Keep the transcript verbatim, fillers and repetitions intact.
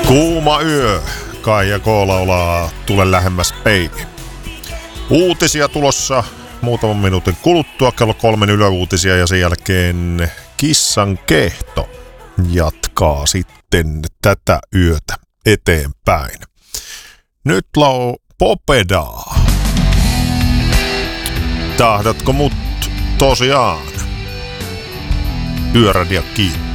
Kuuma yö. Kaija K laulaa Tule lähemmäs baby. Uutisia tulossa muutaman minuutin kuluttua. Kello kolmen yöuutisia ja sen jälkeen Kissan kehto jatkaa sitten tätä yötä eteenpäin. Nyt lau Popedaa. Tahdatko mut tosiaan? Yöradio kiinni.